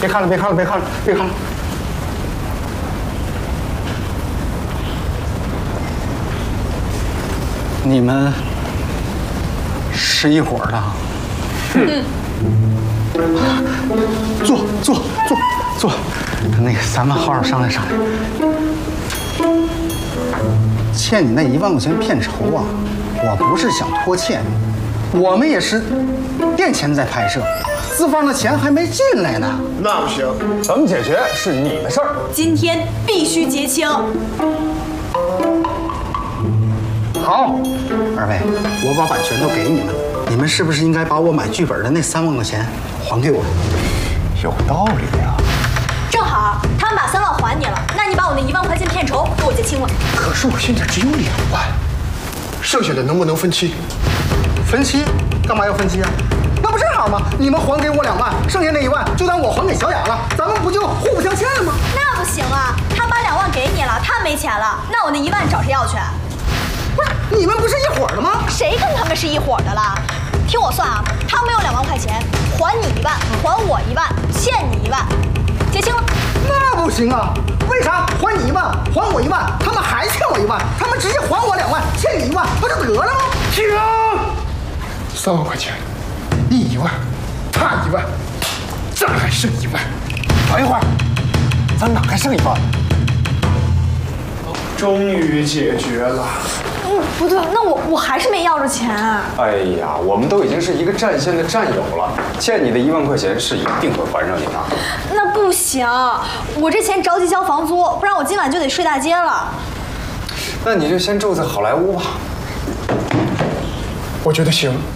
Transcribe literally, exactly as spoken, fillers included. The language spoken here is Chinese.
别看了，别看了，别看了，别看了。你们是一伙的。嗯。坐坐坐坐，那个咱们好好商量商量。欠你那一万块钱片酬啊，我不是想拖欠你，我们也是垫钱在拍摄，资方的钱还没进来呢。 那不行， 怎么解决是你的事儿。 今天必须结清。 好，二位，我把版权都给你们，你们是不是应该把我买剧本的那三万块钱还给我？ 有道理呀、啊。 正好，他们把三万还你了，那你把我那一万块钱片酬给我结清了。 可是我现在只有两万，剩下的能不能分期？ 分期？干嘛要分期啊？那不正好吗？你们还给我两万，剩下那一万就当我还给小雅了，咱们不就互不相欠了吗？ 那不行啊，他把两万给你了，他没钱了，那我那一万找谁要去？ 不是，你们不是一伙的吗？ 谁跟他们是一伙的了？听我算啊，他们有两万块钱，还你一万，还我一万，欠你一万，结清了。 那不行啊！为啥还你一万，还我一万，他们还欠我一万？他们直接还我两万，欠你一万，不就得了吗？ 停！三万块钱，你一万，他一万，咱还剩一万。 等一会儿，咱哪还剩一万？ 终于解决了。 嗯，不对，那我我还是没要着钱。 哎呀，我们都已经是一个战线的战友了，欠你的一万块钱是一定会还上你的。 那不行，我这钱着急交房租，不然我今晚就得睡大街了。 那你就先住在好莱坞吧。 我觉得行。